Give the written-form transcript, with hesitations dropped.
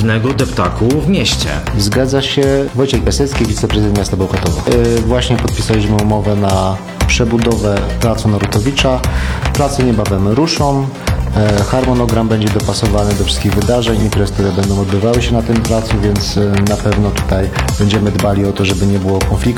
głównego deptaku w mieście. Zgadza się. Wojciech Piasecki, wiceprezydent miasta Bełchatowa. Właśnie podpisaliśmy umowę na przebudowę placu Narutowicza. Prace niebawem ruszą. Harmonogram będzie dopasowany do wszystkich wydarzeń, imprez, które będą odbywały się na tym placu, więc na pewno tutaj będziemy dbali o to, żeby nie było konfliktu.